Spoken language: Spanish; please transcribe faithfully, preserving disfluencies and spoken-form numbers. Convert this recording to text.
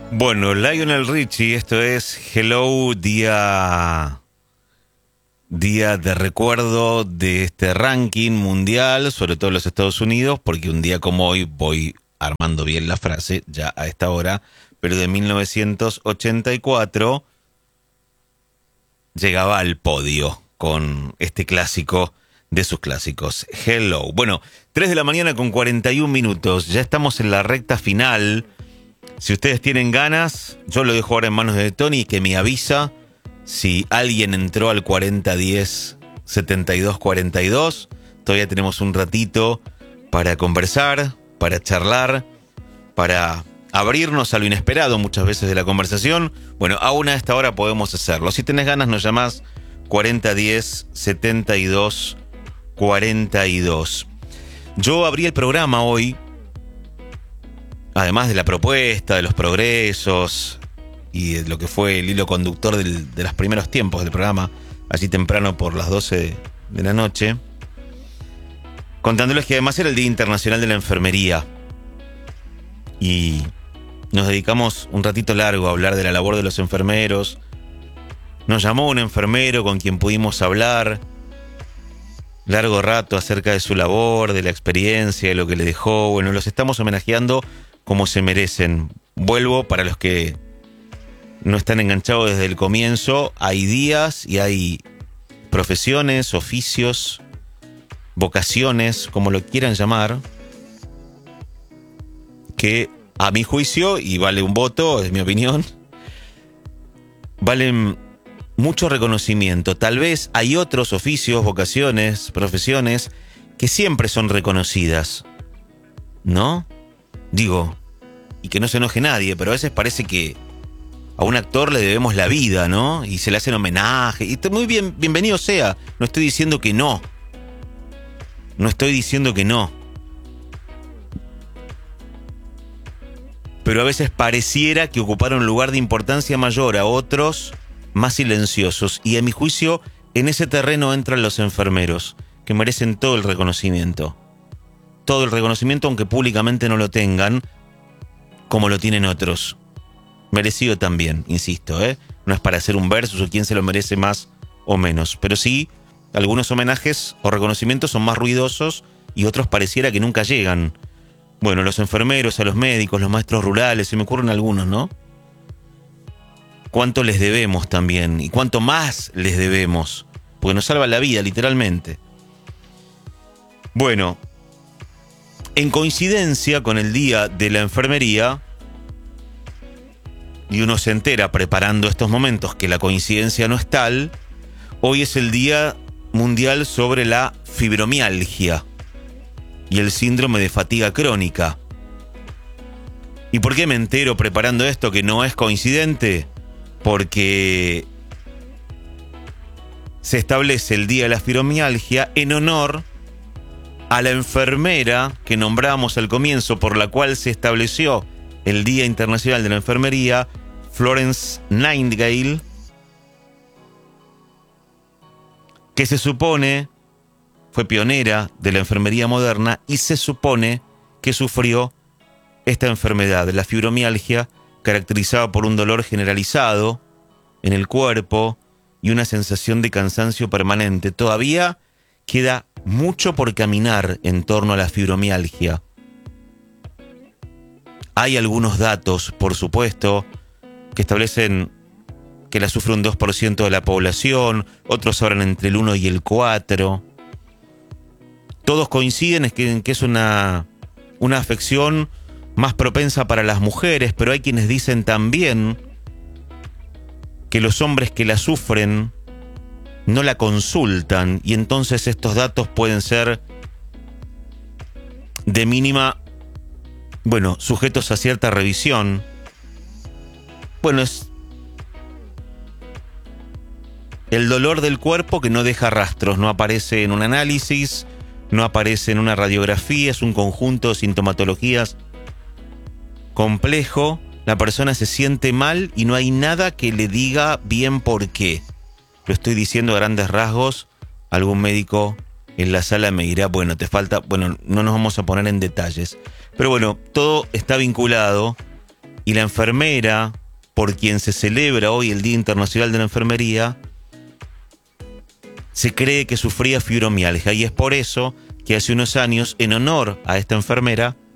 Bueno, Lionel Richie, esto es Hello, día, día de recuerdo de este ranking mundial, sobre todo en los Estados Unidos, porque un día como hoy, voy armando bien la frase ya a esta hora, pero de mil novecientos ochenta y cuatro llegaba al podio con este clásico de sus clásicos, Hello. Bueno, tres de la mañana con cuarenta y un minutos, ya estamos en la recta final. Si ustedes tienen ganas, yo lo dejo ahora en manos de Tony, que me avisa si alguien entró al cuarenta diez setenta y dos cuarenta y dos. Todavía tenemos un ratito para conversar, para charlar, para abrirnos a lo inesperado muchas veces de la conversación. Bueno, aún a esta hora podemos hacerlo. Si tenés ganas, nos llamás cuarenta diez setenta y dos cuarenta y dos. Yo abrí el programa hoy, además de la propuesta, de los progresos y de lo que fue el hilo conductor del, de los primeros tiempos del programa, allí temprano por las doce de, de la noche, contándoles que además era el Día Internacional de la Enfermería. Y nos dedicamos un ratito largo a hablar de la labor de los enfermeros. Nos llamó un enfermero con quien pudimos hablar largo rato acerca de su labor, de la experiencia, de lo que le dejó. Bueno, los estamos homenajeando como se merecen. Vuelvo, para los que no están enganchados desde el comienzo, hay días y hay profesiones, oficios, vocaciones, como lo quieran llamar, que a mi juicio, y vale un voto, es mi opinión, valen mucho reconocimiento. Tal vez hay otros oficios, vocaciones, profesiones que siempre son reconocidas, ¿no? Digo, y que no se enoje nadie, pero a veces parece que a un actor le debemos la vida, ¿no? Y se le hacen homenaje. Y muy bien, bienvenido sea. No estoy diciendo que no. No estoy diciendo que no. Pero a veces pareciera que ocuparon un lugar de importancia mayor a otros más silenciosos. Y a mi juicio, en ese terreno entran los enfermeros, que merecen todo el reconocimiento. Todo el reconocimiento, aunque públicamente no lo tengan, como lo tienen otros. Merecido también, insisto, ¿eh? No es para hacer un versus o quién se lo merece más o menos. Pero sí, algunos homenajes o reconocimientos son más ruidosos y otros pareciera que nunca llegan. Bueno, los enfermeros, a los médicos, los maestros rurales, se me ocurren algunos, ¿no? ¿Cuánto les debemos también? ¿Y cuánto más les debemos? Porque nos salva la vida, literalmente. Bueno, en coincidencia con el Día de la Enfermería, y uno se entera preparando estos momentos que la coincidencia no es tal, hoy es el Día Mundial sobre la Fibromialgia y el síndrome de fatiga crónica. ¿Y por qué me entero preparando esto que no es coincidente? Porque se establece el Día de la Fibromialgia en honor a la enfermera que nombramos al comienzo, por la cual se estableció el Día Internacional de la Enfermería, Florence Nightingale, que se supone fue pionera de la enfermería moderna y se supone que sufrió esta enfermedad, la fibromialgia, caracterizada por un dolor generalizado en el cuerpo y una sensación de cansancio permanente. Todavía queda mucho por caminar en torno a la fibromialgia. Hay algunos datos, por supuesto, que establecen que la sufre un dos por ciento de la población, otros hablan entre el uno y el cuatro. Todos coinciden en que, en que es una, una afección más propensa para las mujeres, pero hay quienes dicen también que los hombres que la sufren no la consultan y entonces estos datos pueden ser de mínima, bueno, sujetos a cierta revisión. Bueno, es el dolor del cuerpo que no deja rastros, no aparece en un análisis, no aparece en una radiografía, es un conjunto de sintomatologías complejo. La persona se siente mal y no hay nada que le diga bien por qué. Lo estoy diciendo a grandes rasgos. Algún médico en la sala me dirá, bueno, te falta... Bueno, no nos vamos a poner en detalles. Pero bueno, todo está vinculado Y la enfermera, por quien se celebra hoy el Día Internacional de la Enfermería, se cree que sufría fibromialgia y es por eso que hace unos años, en honor a esta enfermera,